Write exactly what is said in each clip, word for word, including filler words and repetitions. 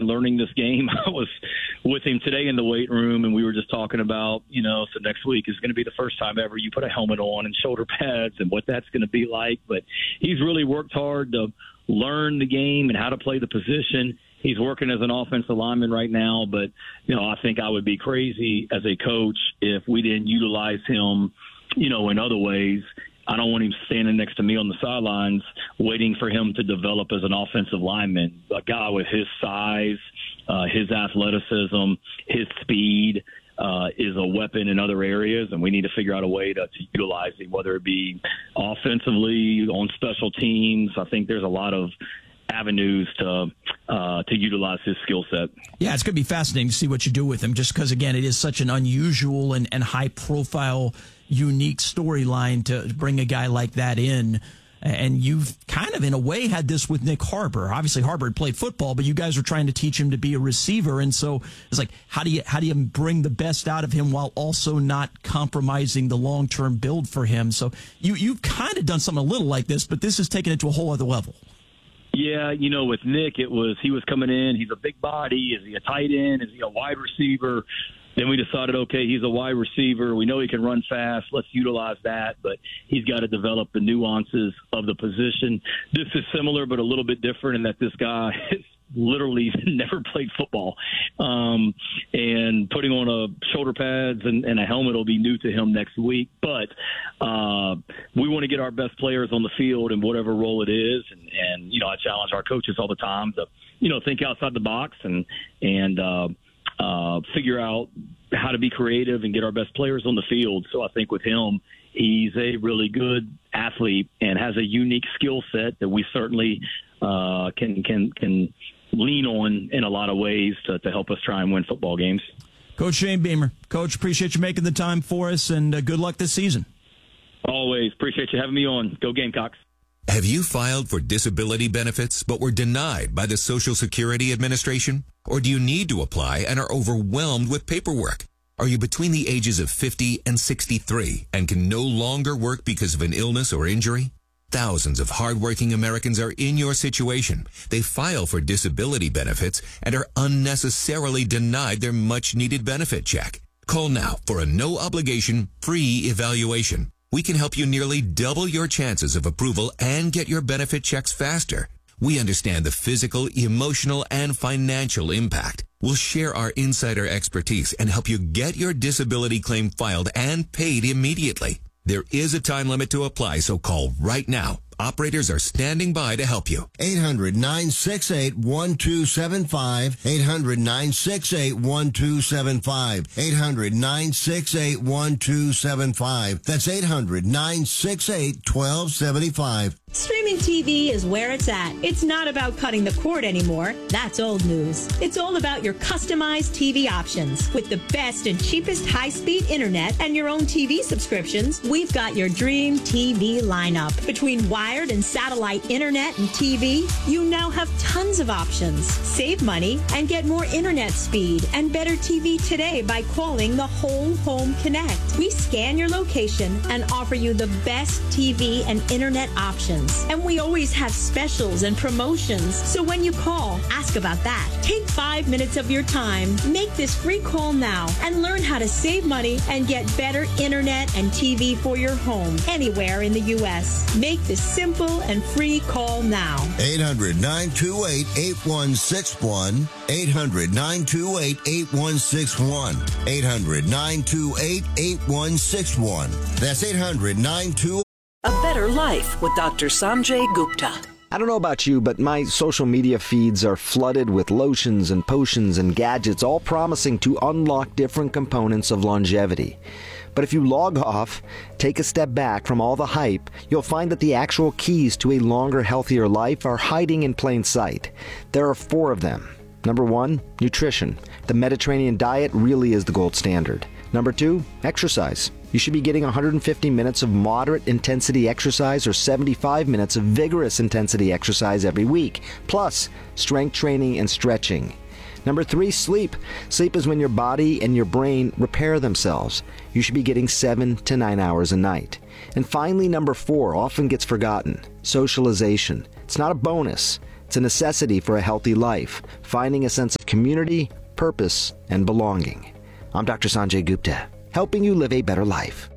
learning this game. I was with him today in the weight room, and we were just talking about, you know, so next week is going to be the first time ever you put a helmet on and shoulder pads and what that's going to be like. But he's really worked hard to learn the game and how to play the position. He's working as an offensive lineman right now, but, you know, I think I would be crazy as a coach if we didn't utilize him, you know, in other ways. I don't want him standing next to me on the sidelines waiting for him to develop as an offensive lineman. A guy with his size, uh, his athleticism, his speed uh, is a weapon in other areas, and we need to figure out a way to, to utilize him, whether it be offensively, on special teams. I think there's a lot of avenues to uh, to utilize his skill set. Yeah, it's going to be fascinating to see what you do with him, just because, again, it is such an unusual and, and high-profile, unique storyline to bring a guy like that in. And you've kind of, in a way, had this with Nick Harbor. Obviously, Harbor had played football, but you guys were trying to teach him to be a receiver. And so it's like, how do you how do you bring the best out of him while also not compromising the long-term build for him? So you, you've kind of done something a little like this, but this has taken it to a whole other level. Yeah, you know, with Nick, it was he was coming in. He's a big body. Is he a tight end? Is he a wide receiver? Then we decided, okay, he's a wide receiver. We know he can run fast. Let's utilize that. But he's got to develop the nuances of the position. This is similar but a little bit different in that this guy has literally never played football. Um, and putting on a shoulder pads and, and a helmet will be new to him next week. But uh, we want to get our best players on the field in whatever role it is. And, and, you know, I challenge our coaches all the time to, you know, think outside the box and, and, uh, Uh, figure out how to be creative and get our best players on the field. So I think with him, he's a really good athlete and has a unique skill set that we certainly uh, can can can lean on in a lot of ways to, to help us try and win football games. Coach Shane Beamer. Coach, appreciate you making the time for us, and uh, good luck this season. Always. Appreciate you having me on. Go Gamecocks. Have you filed for disability benefits but were denied by the Social Security Administration? Or do you need to apply and are overwhelmed with paperwork? Are you between the ages of fifty and sixty-three and can no longer work because of an illness or injury? Thousands of hardworking Americans are in your situation. They file for disability benefits and are unnecessarily denied their much-needed benefit check. Call now for a no-obligation, free evaluation. We can help you nearly double your chances of approval and get your benefit checks faster. We understand the physical, emotional, and financial impact. We'll share our insider expertise and help you get your disability claim filed and paid immediately. There is a time limit to apply, so call right now. Operators are standing by to help you. eight hundred, nine six eight, one two seven five. eight hundred, nine six eight, one two seven five. eight hundred, nine six eight, one two seven five. That's eight hundred, nine six eight, one two seven five. Streaming T V is where it's at. It's not about cutting the cord anymore. That's old news. It's all about your customized T V options. With the best and cheapest high-speed internet and your own T V subscriptions, we've got your dream T V lineup. Between wired and satellite internet and T V, you now have tons of options. Save money and get more internet speed and better T V today by calling the Whole Home Connect. We scan your location and offer you the best T V and internet options. And we always have specials and promotions. So when you call, ask about that. Take five minutes of your time. Make this free call now and learn how to save money and get better internet and T V for your home anywhere in the U S. Make this simple and free call now. eight hundred, nine two eight, eight one six one. eight hundred, nine two eight, eight one six one. eight hundred, nine two eight, eight one six one. That's eight hundred, nine two eight. A better life with Doctor Sanjay Gupta. I don't know about you, but my social media feeds are flooded with lotions and potions and gadgets, all promising to unlock different components of longevity. But if you log off, take a step back from all the hype, you'll find that the actual keys to a longer, healthier life are hiding in plain sight. There are four of them. Number one, nutrition. The Mediterranean diet really is the gold standard. Number two, exercise. You should be getting one hundred fifty minutes of moderate intensity exercise or seventy-five minutes of vigorous intensity exercise every week, plus strength training and stretching. Number three, sleep. Sleep is when your body and your brain repair themselves. You should be getting seven to nine hours a night. And finally, number four, often gets forgotten, socialization. It's not a bonus. It's a necessity for a healthy life. Finding a sense of community, purpose, and belonging. I'm Doctor Sanjay Gupta, helping you live a better life.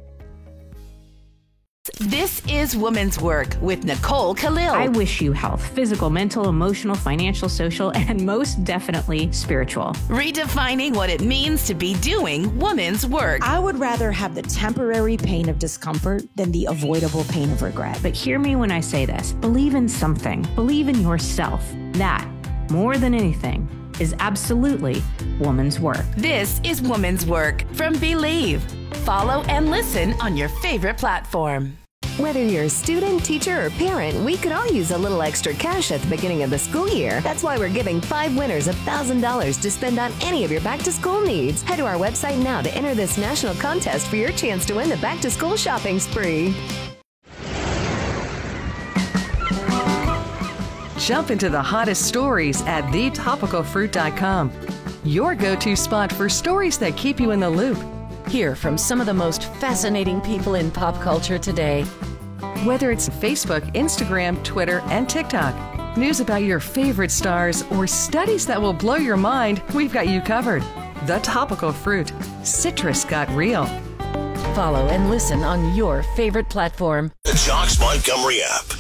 This is Woman's Work with Nicole Khalil. I wish you health, physical, mental, emotional, financial, social, and most definitely spiritual. Redefining what it means to be doing woman's work. I would rather have the temporary pain of discomfort than the avoidable pain of regret. But hear me when I say this. Believe in something. Believe in yourself. That, more than anything, is absolutely woman's work. This is Woman's Work from Believe. Follow and listen on your favorite platform. Whether you're a student, teacher, or parent, we could all use a little extra cash at the beginning of the school year. That's why we're giving five winners one thousand dollars to spend on any of your back-to-school needs. Head to our website now to enter this national contest for your chance to win the back-to-school shopping spree. Jump into the hottest stories at the topical fruit dot com. Your go-to spot for stories that keep you in the loop. Hear from some of the most fascinating people in pop culture today. Whether it's Facebook, Instagram, Twitter, and TikTok, news about your favorite stars, or studies that will blow your mind, we've got you covered. The Topical Fruit. Citrus got real. Follow and listen on your favorite platform. The Jocks Montgomery app.